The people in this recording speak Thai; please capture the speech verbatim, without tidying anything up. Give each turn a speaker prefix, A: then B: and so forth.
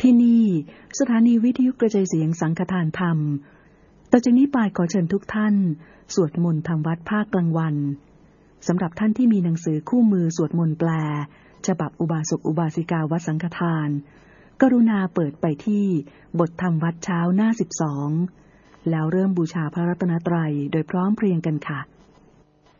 A: ที่นี่สถานีวิทยุกระจายเสียงสังฆทานธรรมต่อจากนี้ไปขอเชิญทุกท่านสวดมนต์ทำวัดภาคกลางวันสำหรับท่านที่มีหนังสือคู่มือสวดมนต์แปลฉบับอุบาสกอุบาสิกาวัดสังฆทานกรุณาเปิดไปที่บทธรรมวัดเช้าหน้าสิบสองแล้วเริ่มบูชาพระรัตนตรัยโดยพร้อมเพรียงกันค่ะ